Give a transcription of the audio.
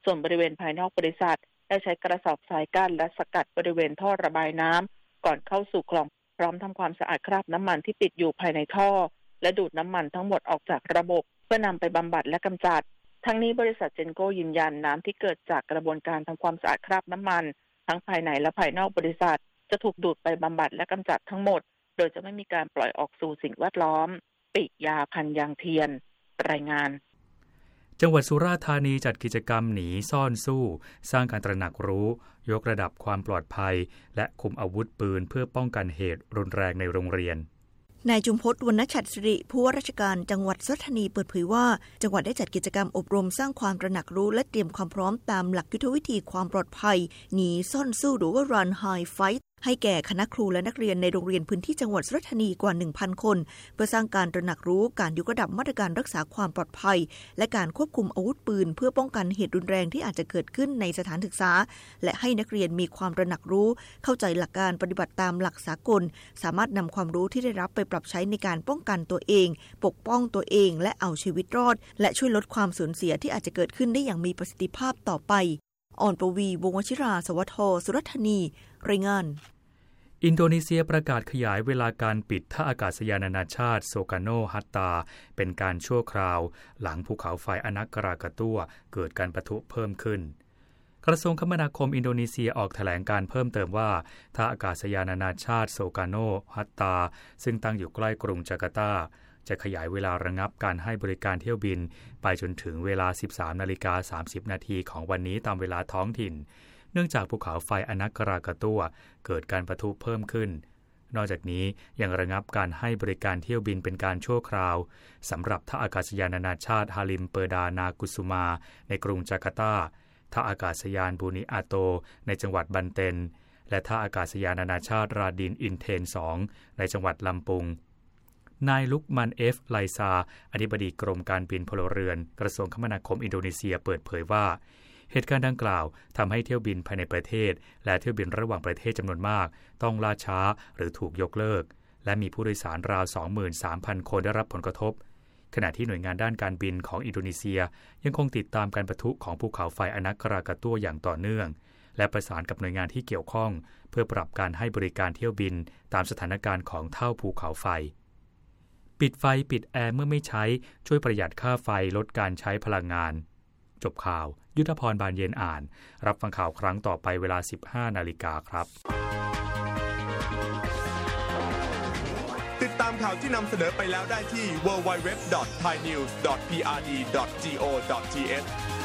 ส่วนบริเวณภายนอกบริษัทได้ใช้กระสอบทรายกั้นและสกัดบริเวณท่อระบายน้ำก่อนเข้าสู่คลองพร้อมทำความสะอาดคราบน้ำมันที่ติดอยู่ภายในท่อและดูดน้ำมันทั้งหมดออกจากระบบเพื่อนำไปบำบัดและกำจัดทั้งนี้บริษัทเจนโก้ยืนยันน้ำที่เกิดจากกระบวนการทำความสะอาดคราบน้ำมันทั้งภายในและภายนอกบริษัทจะถูกดูดไปบำบัดและกำจัดทั้งหมดโดยจะไม่มีการปล่อยออกสู่สิ่งแวดล้อมปิยาพันยางเทียนรายงานจังหวัดสุราษฎร์ธานีจัดกิจกรรมหนีซ่อนสู้สร้างการตระหนักรู้ยกระดับความปลอดภัยและคุมอาวุธปืนเพื่อป้องกันเหตุรุนแรงในโรงเรียนนายจุมพจน์ วรรณฉัตรศิริผู้ว่าราชการจังหวัดสุราษฎร์ธานีเปิดเผยว่าจังหวัดได้จัดกิจกรรมอบรมสร้างความตระหนักรู้และเตรียมความพร้อมตามหลักยุทธวิธีความปลอดภัยหนีซ่อนสู้หรือว่า Run Hide Fight ให้แก่คณะครูและนักเรียนในโรงเรียนพื้นที่จังหวัดสุราษฎร์ธานีกว่า 1,000 คนเพื่อสร้างการตระหนักรู้การยกระดับมาตรการรักษาความปลอดภัยและการควบคุมอาวุธปืนเพื่อป้องกันเหตุรุนแรงที่อาจจะเกิดขึ้นในสถานศึกษาและให้นักเรียนมีความตระหนักรู้เข้าใจหลักการปฏิบัติตามหลักสากลสามารถนำความรู้ที่ได้รับไปปรับใช้ในการป้องกันตัวเองปกป้องตัวเองและเอาชีวิตรอดและช่วยลดความสูญเสียที่อาจจะเกิดขึ้นได้อย่างมีประสิทธิภาพต่อไปอ่อนปวี วงศ์วชิรา สวท สุราษฎร์ธานีรายงานอินโดนีเซียประกาศขยายเวลาการปิดท่าอากาศยานนานาชาติโซกาโนฮัตตาเป็นการชั่วคราวหลังภูเขาไฟอนักกรากาตัวเกิดการปะทุเพิ่มขึ้นกระทรวงคมนาคมอินโดนีเซียออกแถลงการเพิ่มเติมว่าท่าอากาศยานนานาชาติโซกาโนฮัตตาซึ่งตั้งอยู่ใกล้กรุงจาการ์ตาจะขยายเวลาระงับการให้บริการเที่ยวบินไปจนถึงเวลา 13:30 น.ของวันนี้ตามเวลาท้องถิ่นเนื่องจากภูเขาไฟอนักกรากาตัวเกิดการปะทุเพิ่มขึ้นนอกจากนี้ยังระงับการให้บริการเที่ยวบินเป็นการชั่วคราวสำหรับท่าอากาศยานนานาชาติฮาลิมเปอร์ดานากุสุมาในกรุงจาการ์ตาท่าอากาศยานบูนิอาโตในจังหวัดบันเตนและท่าอากาศยานนานาชาติราดินอินเทน2ในจังหวัดลำปุงนายลุกมันเอฟไลซาอธิบดีกรมการบินพลเรือนกระทรวงคมนาคมอินโดนีเซียเปิดเผยว่าเหตุการณ์ดังกล่าวทำให้เที่ยวบินภายในประเทศและเที่ยวบินระหว่างประเทศจำนวนมากต้องล่าช้าหรือถูกยกเลิกและมีผู้โดยสารราว 23,000 คนได้รับผลกระทบขณะที่หน่วยงานด้านการบินของอินโดนีเซียยังคงติดตามการปะทุของภูเขาไฟอนักกรากาตัวอย่างต่อเนื่องและประสานกับหน่วยงานที่เกี่ยวข้องเพื่อปรับการให้บริการเที่ยวบินตามสถานการณ์ของเท่าภูเขาไฟปิดไฟปิดแอร์เมื่อไม่ใช้ช่วยประหยัดค่าไฟลดการใช้พลังงานจบข่าวยุทธพรบานเย็นอ่านรับฟังข่าวครั้งต่อไปเวลา 15 นาฬิกาครับติดตามข่าวที่นำเสนอไปแล้วได้ที่ www.thainews.prd.go.th